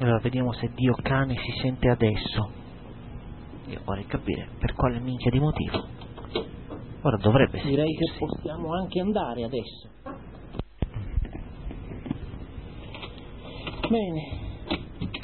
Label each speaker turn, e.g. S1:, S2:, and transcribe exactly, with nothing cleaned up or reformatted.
S1: Allora vediamo se Dio cane si sente adesso. Io vorrei capire per quale minchia di motivo. Ora dovrebbe sentirsi.
S2: Direi che possiamo anche andare adesso. Bene.